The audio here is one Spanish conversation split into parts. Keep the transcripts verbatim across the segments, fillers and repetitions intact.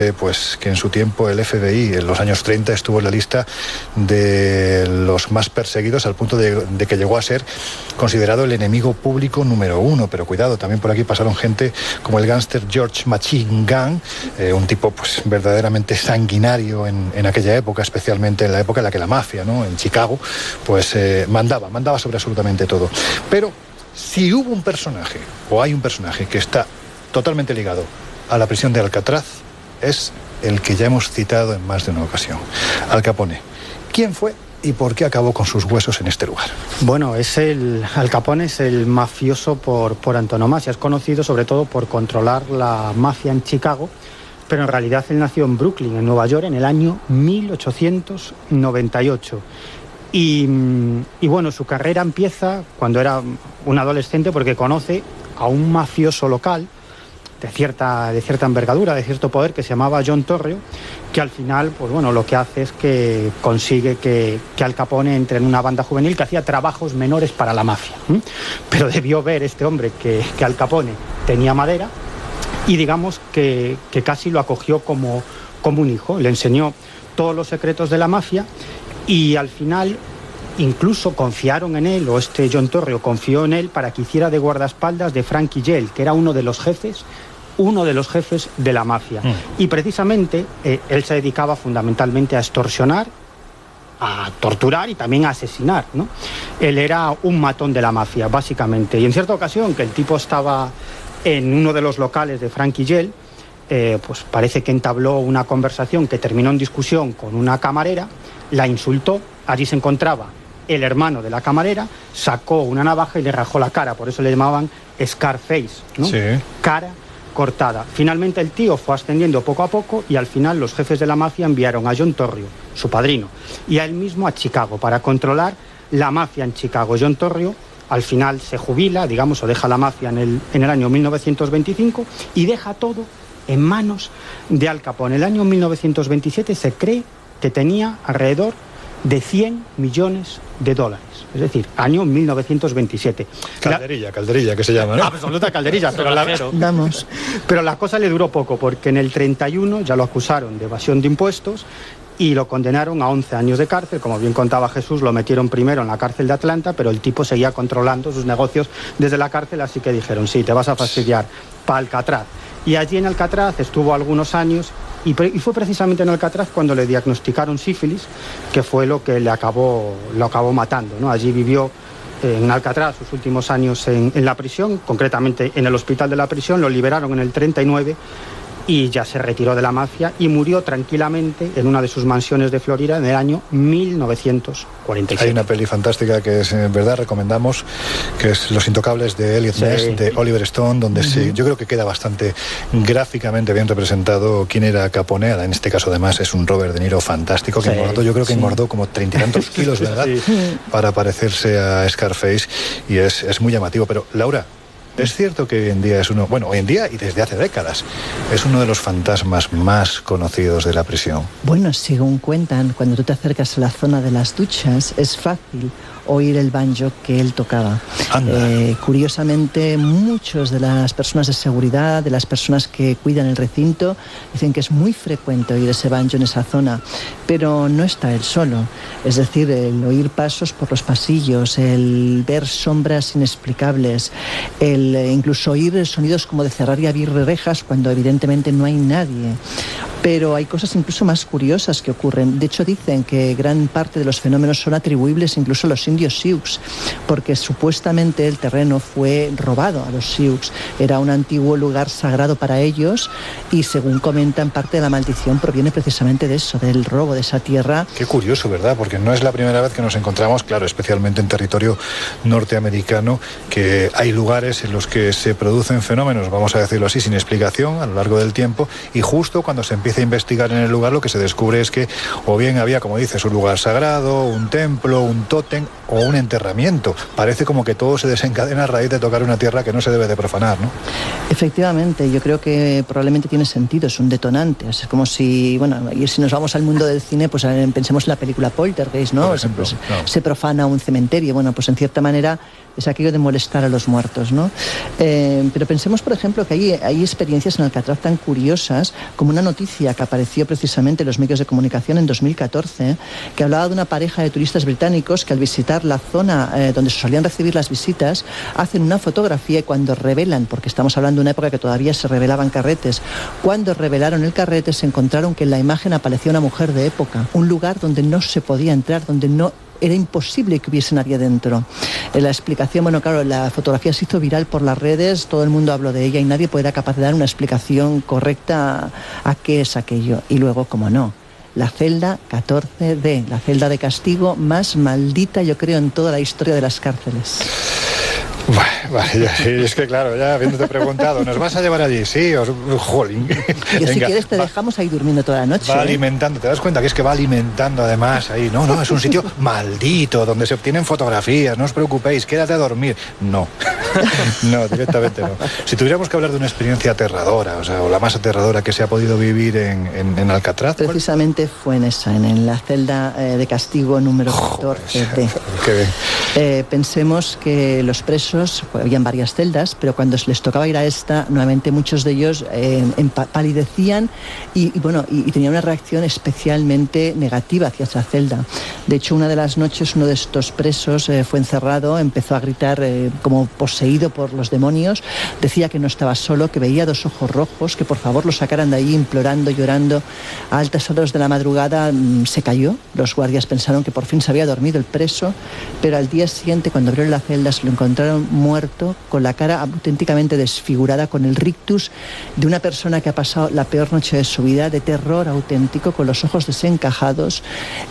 pues que en su tiempo el F B I en los años treinta estuvo en la lista de los más perseguidos al punto de, de que llegó a ser considerado el enemigo público número uno. Pero cuidado, también por aquí pasaron gente como el gángster George Machine Gun, eh, un tipo pues verdaderamente sanguinario en, en aquella época, especialmente en la época en la que la mafia, ¿no?, en Chicago, pues eh, mandaba, mandaba sobre absolutamente todo. Pero si hubo un personaje, o hay un personaje que está totalmente ligado a la prisión de Alcatraz, es el que ya hemos citado en más de una ocasión, Al Capone. ¿Quién fue y por qué acabó con sus huesos en este lugar? Bueno, es el Al Capone es el mafioso por, por antonomasia. Es conocido sobre todo por controlar la mafia en Chicago, pero en realidad él nació en Brooklyn, en Nueva York, en el año mil ochocientos noventa y ocho. Y, y bueno, su carrera empieza cuando era un adolescente porque conoce a un mafioso local de cierta, de cierta envergadura, de cierto poder, que se llamaba John Torrio, que al final, pues bueno, lo que hace es que consigue que, que Al Capone entre en una banda juvenil que hacía trabajos menores para la mafia. ¿Mm? Pero debió ver este hombre que, que Al Capone tenía madera y digamos que, que casi lo acogió como, como un hijo. Le enseñó todos los secretos de la mafia y al final incluso confiaron en él, o este John Torrio confió en él para que hiciera de guardaespaldas de Frankie Yale, que era uno de los jefes uno de los jefes de la mafia. Mm. Y precisamente eh, él se dedicaba fundamentalmente a extorsionar, a torturar y también a asesinar, ¿no? Él era un matón de la mafia, básicamente. Y en cierta ocasión, que el tipo estaba en uno de los locales de Frankie Yale, eh, pues parece que entabló una conversación que terminó en discusión con una camarera, la insultó, allí se encontraba el hermano de la camarera, sacó una navaja y le rajó la cara, por eso le llamaban Scarface, ¿no? Sí. Cara cortada. Finalmente el tío fue ascendiendo poco a poco y al final los jefes de la mafia enviaron a John Torrio, su padrino, y a él mismo a Chicago para controlar la mafia en Chicago. John Torrio al final se jubila, digamos, o deja la mafia en el, en el año mil novecientos veinticinco y deja todo en manos de Al Capone. En el año mil novecientos veintisiete se cree que tenía alrededor de cien millones de dólares. Es decir, año mil novecientos veintisiete. Calderilla, la... calderilla, que se llama, ¿no? Absoluta calderilla, pero la... Vamos. Pero la cosa le duró poco, porque en el treinta y uno ya lo acusaron de evasión de impuestos y lo condenaron a once años de cárcel. Como bien contaba Jesús, lo metieron primero en la cárcel de Atlanta, pero el tipo seguía controlando sus negocios desde la cárcel, así que dijeron, sí, te vas a fastidiar para Alcatraz. Y allí en Alcatraz estuvo algunos años y, pre- y fue precisamente en Alcatraz cuando le diagnosticaron sífilis, que fue lo que le acabó, lo acabó matando, ¿no? Allí vivió eh, en Alcatraz sus últimos años en, en la prisión, concretamente en el hospital de la prisión. Lo liberaron en el treinta y nueve y ya se retiró de la mafia y murió tranquilamente en una de sus mansiones de Florida en el año mil novecientos cuarenta y siete. Hay una peli fantástica que es, en verdad recomendamos, que es Los Intocables de Elliot sí. Ness, de Oliver Stone, donde uh-huh. se, yo creo que queda bastante gráficamente bien representado quién era Capone. En este caso además es un Robert De Niro fantástico, que sí, engordó, yo creo que sí. engordó como treinta y tantos kilos, ¿verdad? Sí. Para parecerse a Scarface, y es, es muy llamativo. Pero Laura, es cierto que hoy en día es uno, bueno, hoy en día y desde hace décadas, es uno de los fantasmas más conocidos de la prisión. Bueno, según cuentan, cuando tú te acercas a la zona de las duchas, es fácil oír el banjo que él tocaba. Eh, curiosamente, muchos de las personas de seguridad, de las personas que cuidan el recinto, dicen que es muy frecuente oír ese banjo en esa zona, pero no está él solo. Es decir, el oír pasos por los pasillos, el ver sombras inexplicables, el incluso oír sonidos como de cerrar y abrir rejas cuando evidentemente no hay nadie. Pero hay cosas incluso más curiosas que ocurren. De hecho, dicen que gran parte de los fenómenos son atribuibles incluso a los indios Sioux, porque supuestamente el terreno fue robado a los Sioux. Era un antiguo lugar sagrado para ellos y, según comentan, parte de la maldición proviene precisamente de eso, del robo de esa tierra. Qué curioso, ¿verdad? Porque no es la primera vez que nos encontramos, claro, especialmente en territorio norteamericano, que hay lugares en los que se producen fenómenos, vamos a decirlo así, sin explicación a lo largo del tiempo, y justo cuando se empieza a investigar en el lugar, lo que se descubre es que o bien había, como dices, un lugar sagrado, un templo, un tótem o un enterramiento. Parece como que todo se desencadena a raíz de tocar una tierra que no se debe de profanar, ¿no? Efectivamente, yo creo que probablemente tiene sentido, es un detonante. Es como si, bueno, y si nos vamos al mundo del cine, pues pensemos en la película Poltergeist, ¿no? Por ejemplo, pues, no. Se profana un cementerio. Bueno, pues en cierta manera es aquello de molestar a los muertos, ¿no? Eh, pero pensemos, por ejemplo, que hay, hay experiencias en Alcatraz tan curiosas como una noticia que apareció precisamente en los medios de comunicación en dos mil catorce, que hablaba de una pareja de turistas británicos que al visitar la zona eh, donde se solían recibir las visitas, hacen una fotografía y cuando revelan, porque estamos hablando de una época que todavía se revelaban carretes, cuando revelaron el carrete se encontraron que en la imagen aparecía una mujer de época, un lugar donde no se podía entrar, donde no era imposible que hubiese nadie dentro. La explicación, bueno, claro, la fotografía se hizo viral por las redes, todo el mundo habló de ella y nadie era capaz de dar una explicación correcta a qué es aquello. Y luego, como no, la celda catorce D, la celda de castigo más maldita, yo creo, en toda la historia de las cárceles. Vale, ya, sí, es que claro, ya habiéndote preguntado, ¿nos vas a llevar allí? Sí, os... jolín. Yo, Venga, si quieres te va, dejamos ahí durmiendo toda la noche. Va ¿eh? alimentando, ¿te das cuenta que es que va alimentando además ahí? No, no, es un sitio maldito, donde se obtienen fotografías, no os preocupéis, quédate a dormir. No, no, directamente no. Si tuviéramos que hablar de una experiencia aterradora, o sea, o la más aterradora que se ha podido vivir en, en, en Alcatraz... Precisamente ¿cuál? Fue en esa, en, en la celda eh, de castigo número catorce D. Qué bien. Eh, pensemos que los presos, pues, habían varias celdas, pero cuando les tocaba ir a esta, nuevamente muchos de ellos eh, palidecían y, y bueno, y, y tenían una reacción especialmente negativa hacia esa celda. De hecho, una de las noches uno de estos presos eh, fue encerrado, empezó a gritar eh, como poseído por los demonios, decía que no estaba solo, que veía dos ojos rojos, que por favor lo sacaran de ahí, implorando, llorando. A altas horas de la madrugada mmm, se cayó, los guardias pensaron que por fin se había dormido el preso, pero al día siguiente, cuando abrieron la celda, se lo encontraron muerto, con la cara auténticamente desfigurada, con el rictus de una persona que ha pasado la peor noche de su vida, de terror auténtico, con los ojos desencajados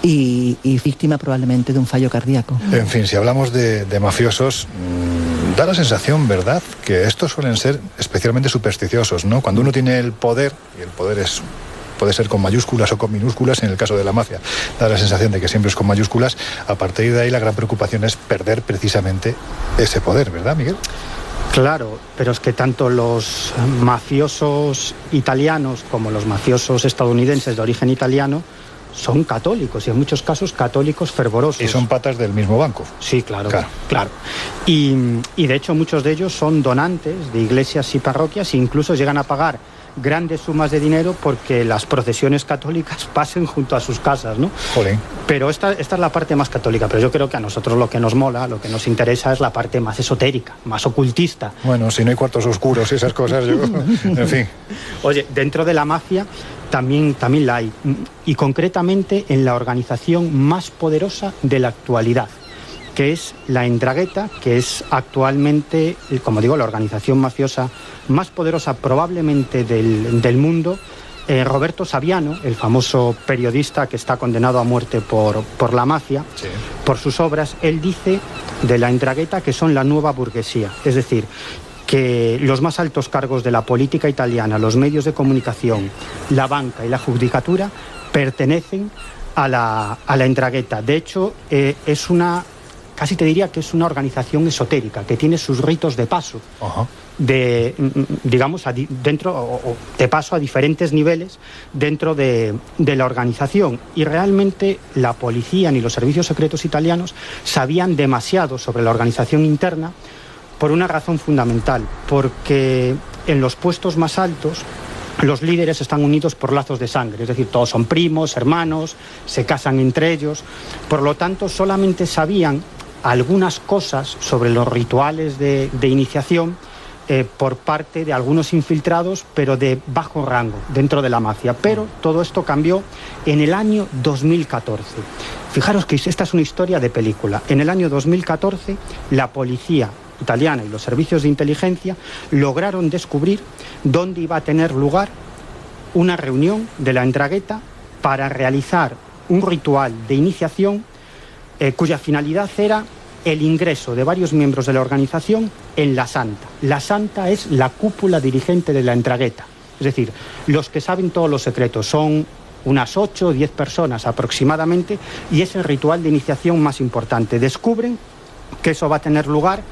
y, y víctima probablemente de un fallo cardíaco. En fin, si hablamos de, de mafiosos, mmm, da la sensación, ¿verdad?, que estos suelen ser especialmente supersticiosos, ¿no? Cuando uno tiene el poder, y el poder es... puede ser con mayúsculas o con minúsculas, en el caso de la mafia da la sensación de que siempre es con mayúsculas. A partir de ahí la gran preocupación es perder precisamente ese poder, ¿verdad, Miguel? Claro, pero es que tanto los mafiosos italianos como los mafiosos estadounidenses de origen italiano son católicos y en muchos casos católicos fervorosos. Y son patas del mismo banco. Sí, claro, claro. claro. Y, y de hecho muchos de ellos son donantes de iglesias y parroquias e incluso llegan a pagar grandes sumas de dinero porque las procesiones católicas pasen junto a sus casas, ¿no? Jolín. Pero esta, esta es la parte más católica, pero yo creo que a nosotros lo que nos mola, lo que nos interesa es la parte más esotérica, más ocultista. Bueno, si no hay cuartos oscuros y esas cosas, yo... en fin. Oye, dentro de la mafia también, también la hay, y concretamente en la organización más poderosa de la actualidad, que es la 'Ndrangheta, que es actualmente, como digo, la organización mafiosa más poderosa probablemente del, del mundo. Eh, Roberto Saviano, el famoso periodista que está condenado a muerte por, por la mafia, sí. por sus obras, él dice de la 'Ndrangheta que son la nueva burguesía, es decir, que los más altos cargos de la política italiana, los medios de comunicación, la banca y la judicatura pertenecen a la, a la 'Ndrangheta. De hecho, eh, es una... casi te diría que es una organización esotérica, que tiene sus ritos de paso, uh-huh. de, digamos, a, dentro, o, o de paso a diferentes niveles dentro de, de la organización. Y realmente la policía ni los servicios secretos italianos sabían demasiado sobre la organización interna por una razón fundamental, porque en los puestos más altos los líderes están unidos por lazos de sangre, es decir, todos son primos, hermanos, se casan entre ellos, por lo tanto solamente sabían algunas cosas sobre los rituales de, de iniciación eh, por parte de algunos infiltrados, pero de bajo rango dentro de la mafia. Pero todo esto cambió en el año dos mil catorce. Fijaros que esta es una historia de película. En el año dos mil catorce, la policía italiana y los servicios de inteligencia lograron descubrir dónde iba a tener lugar una reunión de la 'Ndrangheta para realizar un ritual de iniciación Eh, cuya finalidad era el ingreso de varios miembros de la organización en la Santa. La Santa es la cúpula dirigente de la 'Ndrangheta, es decir, los que saben todos los secretos. Son unas ocho o diez personas aproximadamente y es el ritual de iniciación más importante. Descubren que eso va a tener lugar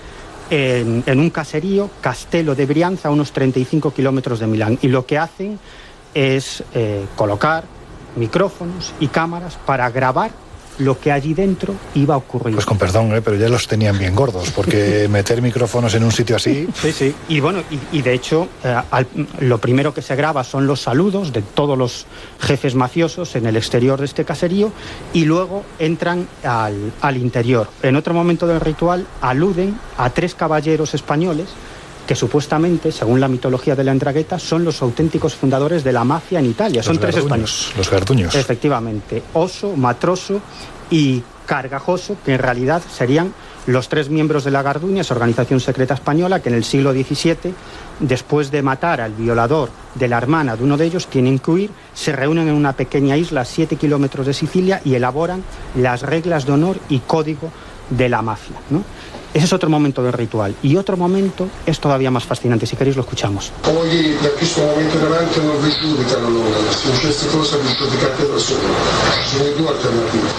en, en un caserío, Castello de Brianza, a unos treinta y cinco kilómetros de Milán, y lo que hacen es eh, colocar micrófonos y cámaras para grabar lo que allí dentro iba a ocurrir. Pues con perdón, ¿eh? Pero ya los tenían bien gordos, porque meter micrófonos en un sitio así... Sí, sí, y bueno, y, y de hecho, eh, al, lo primero que se graba son los saludos de todos los jefes mafiosos en el exterior de este caserío, y luego entran al, al interior. En otro momento del ritual aluden a tres caballeros españoles que supuestamente, según la mitología de la 'Ndrangheta, son los auténticos fundadores de la mafia en Italia. Los son tres garduños, españoles. Los garduños. Efectivamente. Oso, Matroso y Cargajoso, que en realidad serían los tres miembros de la Garduña, esa organización secreta española que en el siglo diecisiete, después de matar al violador de la hermana de uno de ellos, tienen que huir, se reúnen en una pequeña isla a siete kilómetros de Sicilia y elaboran las reglas de honor y código de la mafia, ¿no? Ese es otro momento del ritual. Y otro momento es todavía más fascinante. Si queréis lo escuchamos. Poi da questo momento in avanti non vi giudicano loro, se successe cosa vi giudicate da soli. Ci sono due alternative.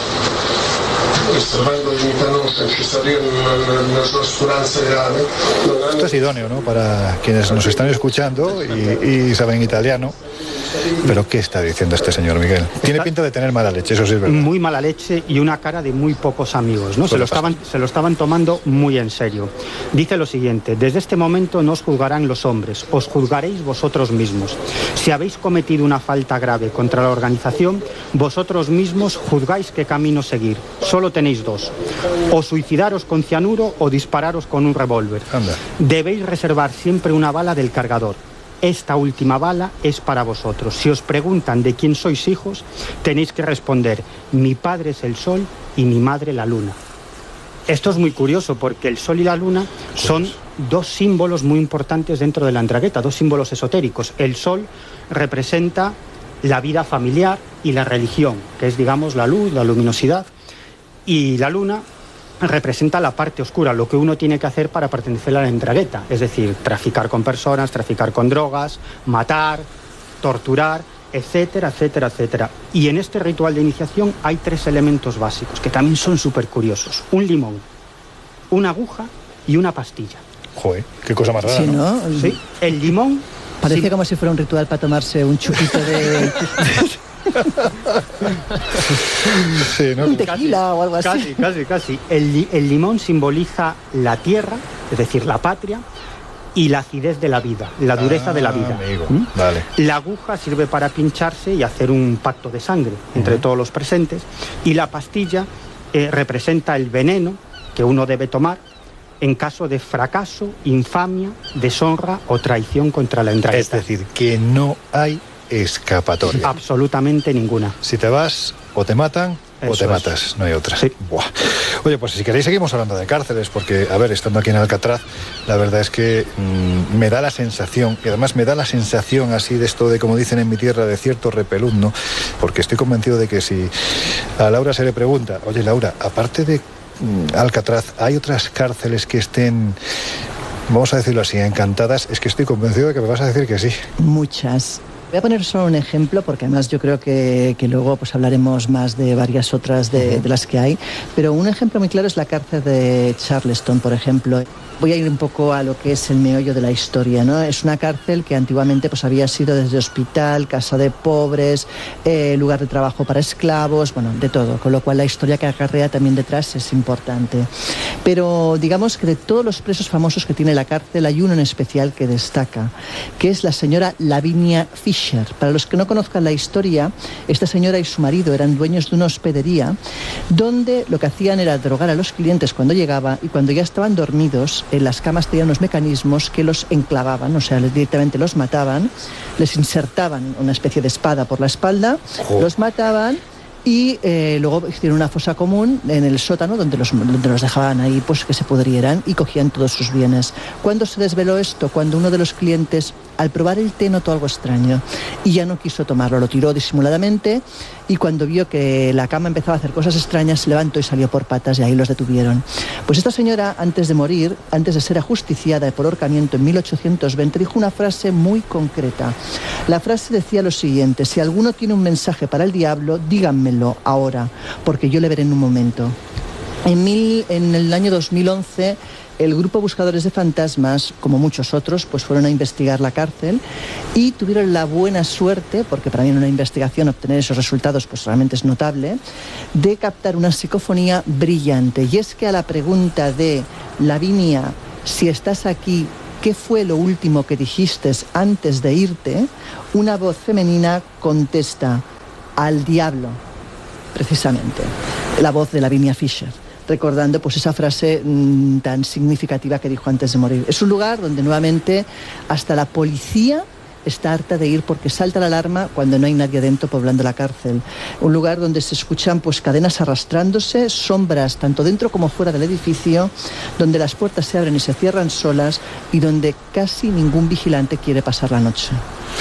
Estremando dignità nostra, ci staría una sostanza reale. Esto es idóneo, ¿no? Para quienes nos están escuchando y, y saben italiano. Pero ¿qué está diciendo este señor, Miguel? Tiene pinta de tener mala leche, eso sí es verdad. Muy mala leche y una cara de muy pocos amigos, ¿no? Se lo estaban, se lo estaban tomando muy en serio. Dice lo siguiente: desde este momento no os juzgarán los hombres, os juzgaréis vosotros mismos. Si habéis cometido una falta grave contra la organización, vosotros mismos juzgáis qué camino seguir. Solo tenéis dos: o suicidaros con cianuro o dispararos con un revólver. Anda. Debéis reservar siempre una bala del cargador. Esta última bala es para vosotros. Si os preguntan de quién sois hijos, tenéis que responder: mi padre es el sol y mi madre la luna. Esto es muy curioso porque el sol y la luna son dos símbolos muy importantes dentro de la 'Ndrangheta, dos símbolos esotéricos. El sol representa la vida familiar y la religión, que es, digamos, la luz, la luminosidad, y la luna representa la parte oscura, lo que uno tiene que hacer para pertenecer a la 'Ndrangheta, es decir, traficar con personas, traficar con drogas, matar, torturar, etcétera, etcétera, etcétera. Y en este ritual de iniciación hay tres elementos básicos que también son súper curiosos: un limón, una aguja y una pastilla. Joder, qué cosa más rara, sí, ¿no? ¿no? El... Sí, el limón... Parece sí. como si fuera un ritual para tomarse un chupito de... Sí, ¿no? Un tequila casi, o algo así. Casi, casi, casi. El, el limón simboliza la tierra, es decir, la patria, y la acidez de la vida, la dureza ah, de la vida. Amigo. ¿Mm? Vale. La aguja sirve para pincharse y hacer un pacto de sangre entre uh-huh. todos los presentes, y la pastilla eh, representa el veneno que uno debe tomar en caso de fracaso, infamia, deshonra o traición contra la 'Ndrangheta. Es decir, que no hay escapatoria. Absolutamente ninguna. Si te vas, o te matan o Eso te es. matas, no hay otra. Sí. Buah. Oye, pues si queréis seguimos hablando de cárceles, porque, a ver, estando aquí en Alcatraz, la verdad es que mmm, me da la sensación, y además me da la sensación así de esto de, como dicen en mi tierra, de cierto repelús, ¿no? Porque estoy convencido de que si a Laura se le pregunta, oye, Laura, aparte de mmm, Alcatraz, ¿hay otras cárceles que estén, vamos a decirlo así, encantadas? Es que estoy convencido de que me vas a decir que sí. Muchas. Voy a poner solo un ejemplo porque además yo creo que, que luego pues hablaremos más de varias otras de, uh-huh. de las que hay, pero un ejemplo muy claro es la cárcel de Charleston, por ejemplo. Voy a ir un poco a lo que es el meollo de la historia, ¿no? Es una cárcel que antiguamente pues había sido desde hospital, casa de pobres, eh, lugar de trabajo para esclavos, bueno, de todo, con lo cual la historia que acarrea también detrás es importante. Pero digamos que de todos los presos famosos que tiene la cárcel hay uno en especial que destaca, que es la señora Lavinia Fisher. Para los que no conozcan la historia, esta señora y su marido eran dueños de una hospedería donde lo que hacían era drogar a los clientes cuando llegaba, y cuando ya estaban dormidos, en las camas tenían unos mecanismos que los enclavaban, o sea, directamente los mataban, les insertaban una especie de espada por la espalda, oh. los mataban y eh, luego hicieron una fosa común en el sótano donde los, donde los dejaban ahí pues que se pudrieran, y cogían todos sus bienes. ¿Cuándo se desveló esto? Cuando uno de los clientes, al probar el té, notó algo extraño y ya no quiso tomarlo, lo tiró disimuladamente, y cuando vio que la cama empezaba a hacer cosas extrañas, se levantó y salió por patas, y ahí los detuvieron. Pues esta señora, antes de morir, antes de ser ajusticiada por ahorcamiento en mil ochocientos veinte, dijo una frase muy concreta. La frase decía lo siguiente: si alguno tiene un mensaje para el diablo, díganmelo ahora, porque yo le veré en un momento. En, mil, en el año dos mil once el grupo Buscadores de Fantasmas, como muchos otros, pues fueron a investigar la cárcel y tuvieron la buena suerte, porque para mí en una investigación obtener esos resultados pues realmente es notable, de captar una psicofonía brillante. Y es que a la pregunta de Lavinia, si estás aquí, ¿qué fue lo último que dijiste antes de irte?, una voz femenina contesta: al diablo, precisamente. La voz de Lavinia Fisher, recordando pues esa frase mmm, tan significativa que dijo antes de morir. Es un lugar donde nuevamente hasta la policía está harta de ir porque salta la alarma cuando no hay nadie dentro poblando la cárcel. Un lugar donde se escuchan pues cadenas arrastrándose, sombras tanto dentro como fuera del edificio, donde las puertas se abren y se cierran solas y donde casi ningún vigilante quiere pasar la noche.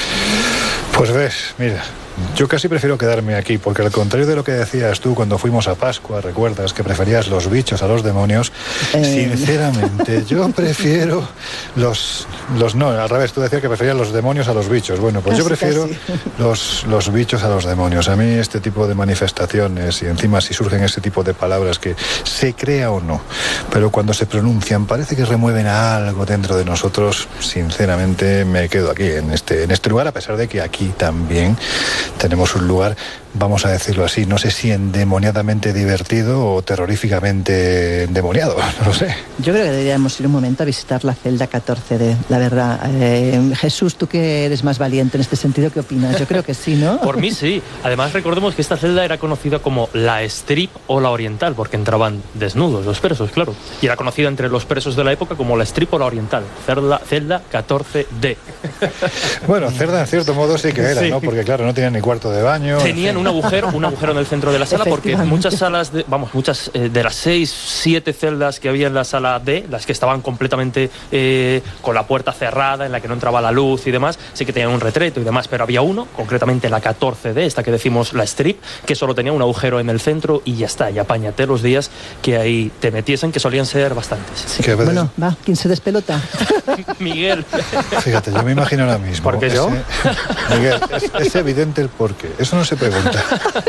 Pues ves, mira, yo casi prefiero quedarme aquí, porque al contrario de lo que decías tú cuando fuimos a Pascua, recuerdas que preferías los bichos a los demonios, eh... sinceramente yo prefiero los, los no, al revés, tú decías que preferías los demonios a los bichos. Bueno, pues casi, yo prefiero los, los bichos a los demonios. A mí este tipo de manifestaciones, y encima si surgen este tipo de palabras que se crea o no, pero cuando se pronuncian parece que remueven algo dentro de nosotros, sinceramente me quedo aquí en este, en este lugar, a pesar de que aquí también tenemos un lugar, vamos a decirlo así, no sé si endemoniadamente divertido o terroríficamente endemoniado, no lo sé. Yo creo que deberíamos ir un momento a visitar la celda catorce D, la verdad. Eh, Jesús, tú que eres más valiente en este sentido, ¿qué opinas? Yo creo que sí, ¿no? Por mí sí. Además recordemos que esta celda era conocida como la Strip o la Oriental, porque entraban desnudos los presos, claro. Y era conocida entre los presos de la época como la Strip o la Oriental, celda, celda catorce D. Bueno, celda en cierto modo sí que era, sí, ¿no? Porque claro, no tenían ni cuarto de baño. Tenían un agujero, un agujero en el centro de la sala, porque muchas salas, de, vamos, muchas eh, de las seis, siete celdas que había en la sala D, las que estaban completamente eh, con la puerta cerrada, en la que no entraba la luz y demás, sí que tenían un retrete y demás, pero había uno, concretamente la catorce D, esta que decimos la Strip, que solo tenía un agujero en el centro y ya está, y apáñate los días que ahí te metiesen, que solían ser bastantes. Sí. Bueno, va, ¿quién se despelota? Miguel. Fíjate, yo me imagino ahora mismo. ¿Por qué yo? Ese, Miguel, es, es evidente el porqué, eso no se pregunta.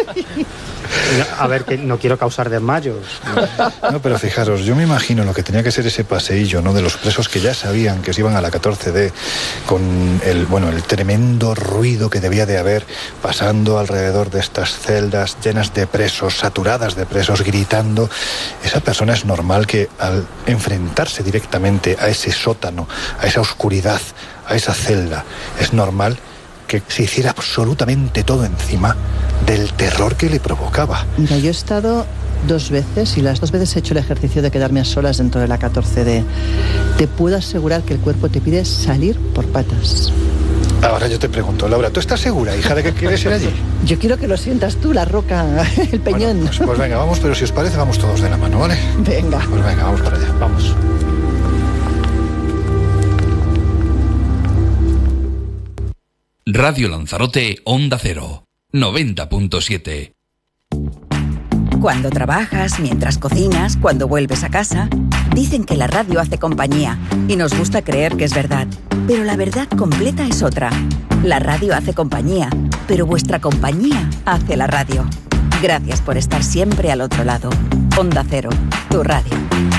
A ver, que no quiero causar desmayos. No, pero fijaros, yo me imagino lo que tenía que ser ese paseillo, ¿no?, de los presos que ya sabían que se iban a la catorce D, con el, bueno, el tremendo ruido que debía de haber pasando alrededor de estas celdas llenas de presos, saturadas de presos, gritando. Esa persona es normal que al enfrentarse directamente a ese sótano, a esa oscuridad, a esa celda, es normal que se hiciera absolutamente todo encima del terror que le provocaba. Mira, yo he estado dos veces y las dos veces he hecho el ejercicio de quedarme a solas dentro de la catorce D. Te puedo asegurar que el cuerpo te pide salir por patas. Ahora yo te pregunto, Laura, ¿tú estás segura, hija, de que quieres ir allí? Yo quiero que lo sientas tú, la roca, el peñón. Bueno, pues, pues venga, vamos, pero si os parece vamos todos de la mano, ¿vale? Venga. Pues venga, vamos para allá, vamos. Radio Lanzarote, Onda Cero, noventa punto siete. Cuando trabajas, mientras cocinas, cuando vuelves a casa, dicen que la radio hace compañía y nos gusta creer que es verdad. Pero la verdad completa es otra. La radio hace compañía, pero vuestra compañía hace la radio. Gracias por estar siempre al otro lado. Onda Cero, tu radio.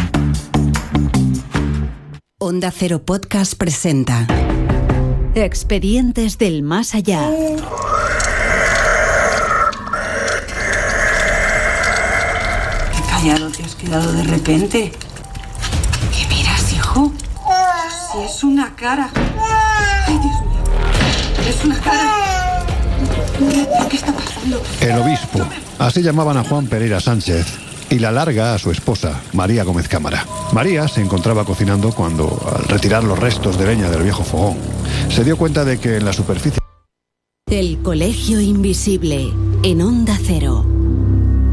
Onda Cero Podcast presenta Expedientes del Más Allá. Qué callado te has quedado de repente. ¿Qué miras, hijo? Si es una cara. Ay, Dios mío. Es una cara. ¿Qué está pasando? El obispo. Así llamaban a Juan Pereira Sánchez. Y la larga a su esposa, María Gómez Cámara. María se encontraba cocinando cuando, al retirar los restos de leña del viejo fogón, se dio cuenta de que en la superficie... El Colegio Invisible, en Onda Cero.